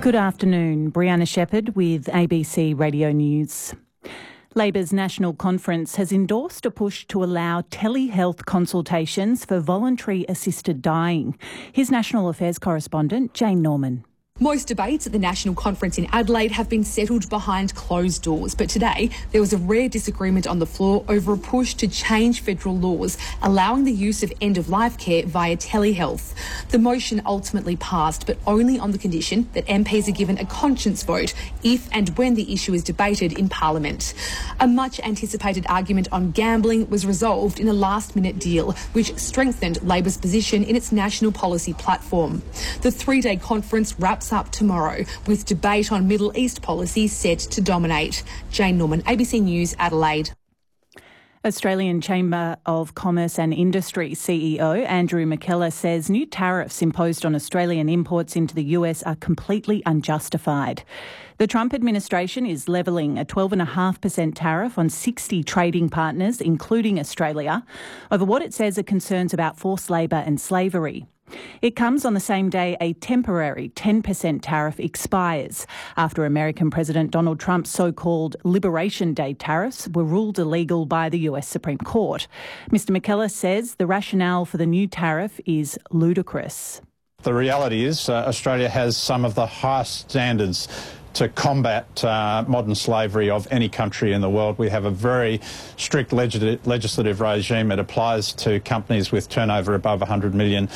Good afternoon. Brianna Shepherd with ABC Radio News. Labor's National Conference has endorsed a push to allow telehealth consultations for voluntary assisted dying. Here's National Affairs correspondent Jane Norman. Most debates at the National Conference in Adelaide have been settled behind closed doors, but today there was a rare disagreement on the floor over a push to change federal laws allowing the use of end-of-life care via telehealth. The motion ultimately passed, but only on the condition that MPs are given a conscience vote if and when the issue is debated in Parliament. A much-anticipated argument on gambling was resolved in a last-minute deal, which strengthened Labor's position in its national policy platform. The three-day conference wraps up tomorrow, with debate on Middle East policy set to dominate. Jane Norman, ABC News, Adelaide. Australian Chamber of Commerce and Industry CEO Andrew McKellar says new tariffs imposed on Australian imports into the US are completely unjustified. The Trump administration is levelling a 12.5% tariff on 60 trading partners, including Australia, over what it says are concerns about forced labour and slavery. It comes on the same day a temporary 10% tariff expires after American President Donald Trump's so-called Liberation Day tariffs were ruled illegal by the US Supreme Court. Mr McKellar says the rationale for the new tariff is ludicrous. The reality is Australia has some of the highest standards to combat modern slavery of any country in the world. We have a very strict legislative regime. It applies to companies with turnover above 100 million,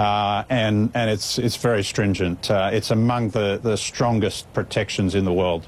and it's very stringent. It's among the strongest protections in the world.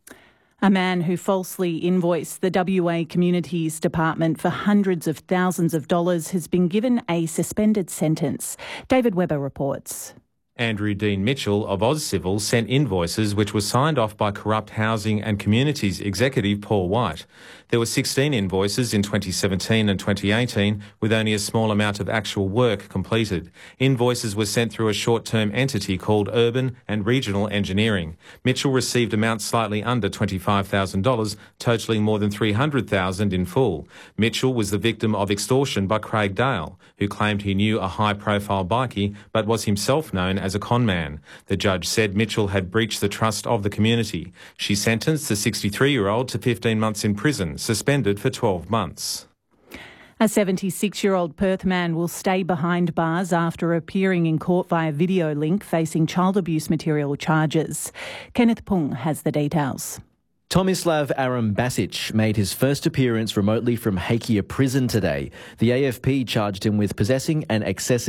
A man who falsely invoiced the WA Communities Department for hundreds of thousands of dollars has been given a suspended sentence. David Webber reports. Andrew Dean Mitchell of AusCivil sent invoices which were signed off by Corrupt Housing and Communities executive Paul White. There were 16 invoices in 2017 and 2018 with only a small amount of actual work completed. Invoices were sent through a short-term entity called Urban and Regional Engineering. Mitchell received amounts slightly under $25,000, totalling more than $300,000 in full. Mitchell was the victim of extortion by Craig Dale, who claimed he knew a high-profile bikie but was himself known as a con man. The judge said Mitchell had breached the trust of the community. She sentenced the 63-year-old to 15 months in prison, suspended for 12 months. A 76-year-old Perth man will stay behind bars after appearing in court via video link facing child abuse material charges. Kenneth Pung has the details. Tomislav Aram Basic made his first appearance remotely from Hakea prison today. The AFP charged him with possessing an excessive